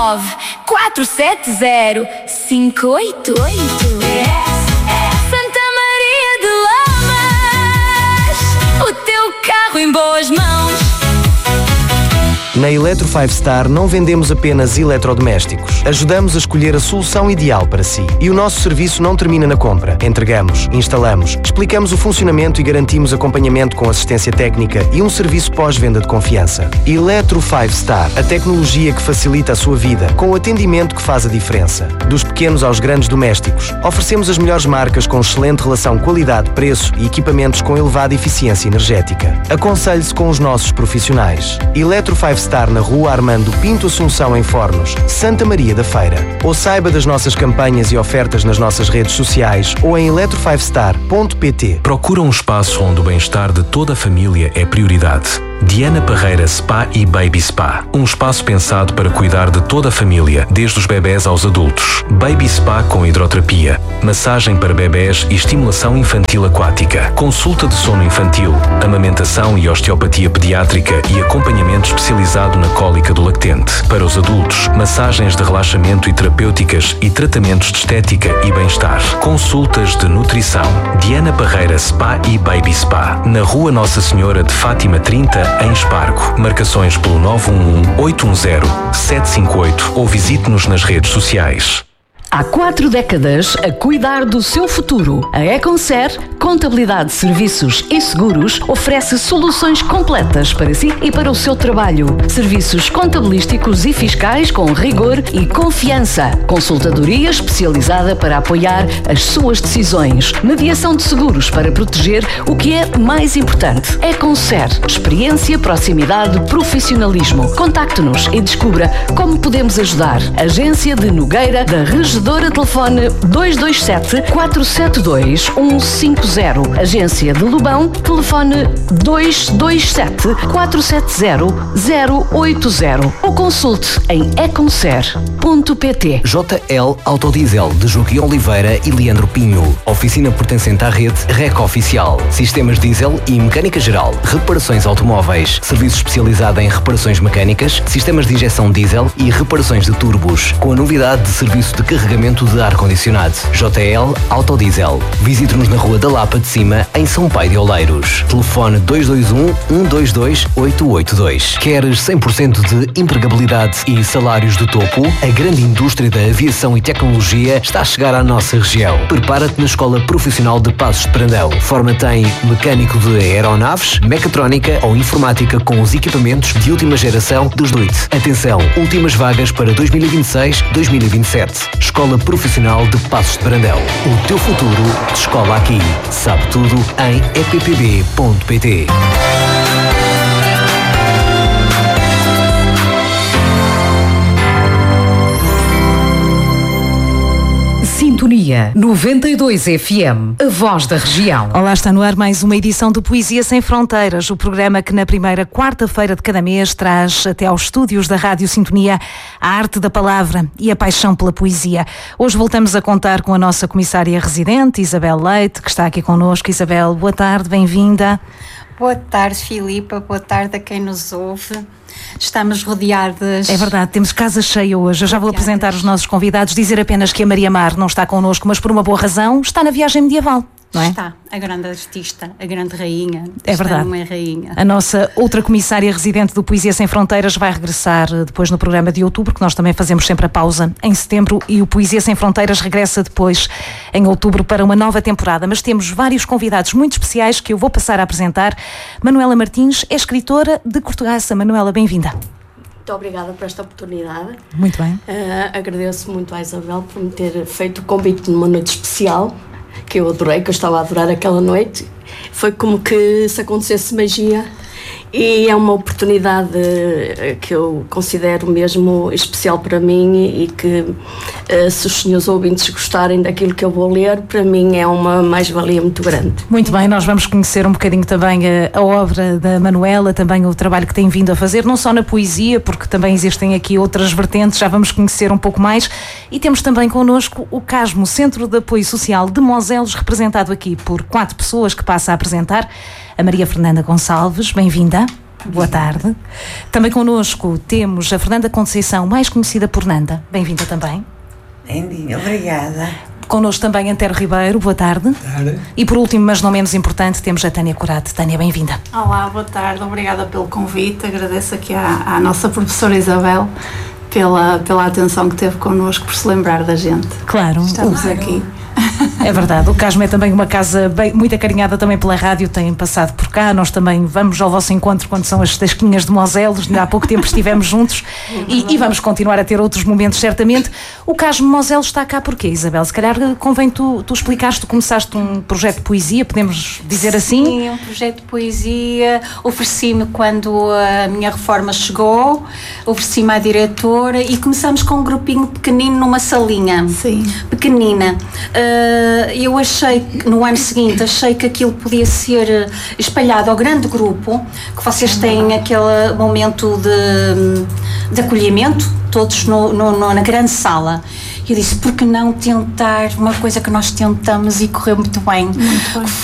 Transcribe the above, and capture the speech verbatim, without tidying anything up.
nove quatro sete zero cinco oito oito. Santa Maria de Lamas, o teu carro em boas mãos. Na Eletro cinco Star não vendemos apenas eletrodomésticos. Ajudamos a escolher a solução ideal para si. E o nosso serviço não termina na compra. Entregamos, instalamos, explicamos o funcionamento e garantimos acompanhamento com assistência técnica e um serviço pós-venda de confiança. Eletro cinco Star, a tecnologia que facilita a sua vida, com o atendimento que faz a diferença. Dos pequenos aos grandes domésticos, oferecemos as melhores marcas com excelente relação qualidade-preço e equipamentos com elevada eficiência energética. Aconselhe-se com os nossos profissionais. Eletro cinco Star na Rua Armando Pinto Assunção em Fornos, Santa Maria da Feira. Ou saiba das nossas campanhas e ofertas nas nossas redes sociais ou em eletro cinco star ponto pt. Procura um espaço onde o bem-estar de toda a família é prioridade. Diana Parreira Spa e Baby Spa. Um espaço pensado para cuidar de toda a família, desde os bebés aos adultos. Baby Spa com hidroterapia, massagem para bebés e estimulação infantil aquática. Consulta de sono infantil, amamentação e osteopatia pediátrica e acompanhamento especializado na cólica do lactente. Para os adultos, massagens de relaxamento e terapêuticas e tratamentos de estética e bem-estar. Consultas de nutrição. Diana Parreira Spa e Baby Spa. Na Rua Nossa Senhora de Fátima trinta, em Espargo. Marcações pelo nove um um, oito um zero, sete cinco oito ou visite-nos nas redes sociais. Há quatro décadas a cuidar do seu futuro. A Econcer, Contabilidade, Serviços e Seguros, oferece soluções completas para si e para o seu trabalho. Serviços contabilísticos e fiscais com rigor e confiança. Consultadoria especializada para apoiar as suas decisões. Mediação de seguros para proteger o que é mais importante. Econcer, experiência, proximidade, profissionalismo. Contacte-nos e descubra como podemos ajudar. Agência de Nogueira da Região. Telefone dois dois sete, quatro sete dois, um cinco zero. Agência de Lobão. Telefone dois dois sete, quatro sete zero, zero oito zero. Ou consulte em econcer ponto pt. J L Autodiesel de Joaquim Oliveira e Leandro Pinho. Oficina pertencente à rede REC Oficial. Sistemas diesel e mecânica geral. Reparações automóveis. Serviço especializado em reparações mecânicas, sistemas de injeção diesel e reparações de turbos. Com a novidade de serviço de carregamento de ar-condicionado. J L Autodiesel. Visite-nos na Rua da Lapa de Cima, em São Pai de Oleiros. Telefone dois dois um, um dois dois, oito oito dois. Queres cem por cento de empregabilidade e salários de topo? A grande indústria da aviação e tecnologia está a chegar à nossa região. Prepara-te na Escola Profissional de Passos de Brandão. Forma-te em mecânico de aeronaves, mecatrónica ou informática com os equipamentos de última geração dos D U I T. Atenção, últimas vagas para dois mil e vinte e seis, dois mil e vinte e sete. Escola Profissional de Passos de Brandão. O teu futuro de escola aqui. Sabe tudo em e p p b ponto p t. Sintonia noventa e dois F M, a voz da região. Olá, está no ar mais uma edição do Poesia Sem Fronteiras, o programa que na primeira quarta-feira de cada mês traz até aos estúdios da Rádio Sintonia a arte da palavra e a paixão pela poesia. Hoje voltamos a contar com a nossa comissária residente, Isabel Leite, que está aqui connosco. Isabel, boa tarde, bem-vinda. Boa tarde, Filipa, boa tarde a quem nos ouve. Estamos rodeadas... É verdade, temos casa cheia hoje. Eu já vou rodeadas. apresentar os nossos convidados, dizer apenas que a Maria Mar não está connosco, mas por uma boa razão, está na viagem medieval. Não é? Está, a grande artista, a grande rainha. É verdade. Uma rainha. A nossa outra comissária residente do Poesia Sem Fronteiras vai regressar depois no programa de outubro, que nós também fazemos sempre a pausa em setembro, e o Poesia Sem Fronteiras regressa depois em outubro para uma nova temporada. Mas temos vários convidados muito especiais que eu vou passar a apresentar. Manuela Martins é escritora de Cortegaça. Manuela, bem-vinda. Muito obrigada por esta oportunidade. Muito bem. Uh, agradeço muito à Isabel por me ter feito o convite numa noite especial, que eu adorei, que eu estava a adorar aquela noite. Foi como que se acontecesse magia e é uma oportunidade que eu considero mesmo especial para mim e que, se os senhores ouvintes gostarem daquilo que eu vou ler, para mim é uma mais-valia muito grande. Muito bem, nós vamos conhecer um bocadinho também a, a obra da Manuela, também o trabalho que tem vindo a fazer, não só na poesia, porque também existem aqui outras vertentes, já vamos conhecer um pouco mais. E temos também connosco o CASMO, Centro de Apoio Social de Moselos, representado aqui por quatro pessoas que passa a apresentar. A Maria Fernanda Gonçalves, bem-vinda. Boa tarde. Também connosco temos a Fernanda Conceição, mais conhecida por Nanda. Bem-vinda também. Bem-vinda, obrigada. Connosco também Antero Ribeiro, boa tarde. Boa tarde. E por último, mas não menos importante, temos a Tânia Corate. Tânia, bem-vinda. Olá, boa tarde, obrigada pelo convite. Agradeço aqui à, à nossa professora Isabel pela, pela atenção que teve connosco, por se lembrar da gente. Claro. Estamos claro. aqui. É verdade, o Casmo é também uma casa bem, muito acarinhada também pela rádio, têm passado por cá, nós também vamos ao vosso encontro quando são as tasquinhas de Moselos, há pouco tempo estivemos juntos e, e vamos continuar a ter outros momentos certamente. O Casmo Moselos está cá porquê, Isabel? Se calhar convém tu, tu explicares, tu começaste um projeto de poesia, podemos dizer assim? Sim, um projeto de poesia, ofereci-me quando a minha reforma chegou, ofereci-me à diretora e começamos com um grupinho pequenino numa salinha. Sim. Pequenina. Uh, eu achei, que, no ano seguinte, achei que aquilo podia ser espalhado ao grande grupo, que vocês têm aquele momento de, de acolhimento, todos no, no, no, na grande sala. Eu disse, por que não tentar uma coisa que nós tentamos e correu muito bem? Muito bem.